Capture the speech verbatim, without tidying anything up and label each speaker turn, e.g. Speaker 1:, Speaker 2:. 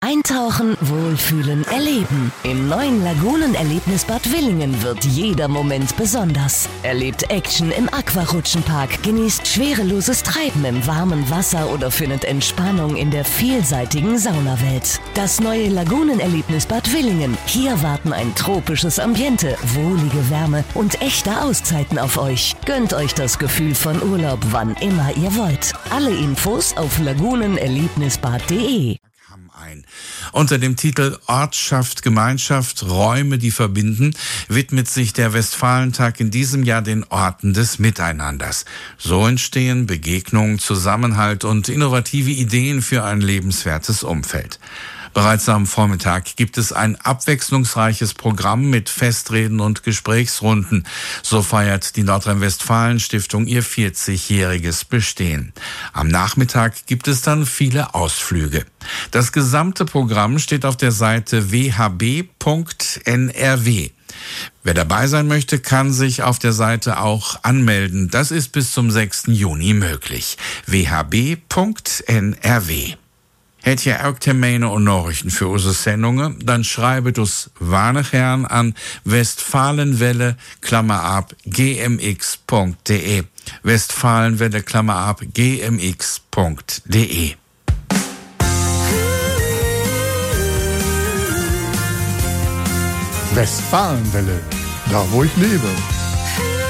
Speaker 1: Eintauchen, wohlfühlen, erleben. Im neuen Lagunenerlebnisbad Willingen wird jeder Moment besonders. Erlebt Action im Aquarutschenpark, genießt schwereloses Treiben im warmen Wasser oder findet Entspannung in der vielseitigen Saunawelt. Das neue Lagunenerlebnisbad Willingen. Hier warten ein tropisches Ambiente, wohlige Wärme und echte Auszeiten auf euch. Gönnt euch das Gefühl von Urlaub, wann immer ihr wollt. Alle Infos auf lagunenerlebnisbad punkt de.
Speaker 2: Ein. Unter dem Titel Ortschaft, Gemeinschaft, Räume, die verbinden, widmet sich der Westfalentag in diesem Jahr den Orten des Miteinanders. So entstehen Begegnungen, Zusammenhalt und innovative Ideen für ein lebenswertes Umfeld. Bereits am Vormittag gibt es ein abwechslungsreiches Programm mit Festreden und Gesprächsrunden. So feiert die Nordrhein-Westfalen-Stiftung ihr vierzigjähriges Bestehen. Am Nachmittag gibt es dann viele Ausflüge. Das gesamte Programm steht auf der Seite w h b punkt n r w. Wer dabei sein möchte, kann sich auf der Seite auch anmelden. Das ist bis zum sechsten Juni möglich. w h b punkt n r w. Het je ook termijnen en Nachrichten für unsere Sendungen, dann schreibet uns Warnegern an Westfalenwelle, Klammer ab, gmx punkt de. Westfalenwelle, Klammer ab, gmx punkt de.
Speaker 3: Westfalenwelle, da wo ich lebe.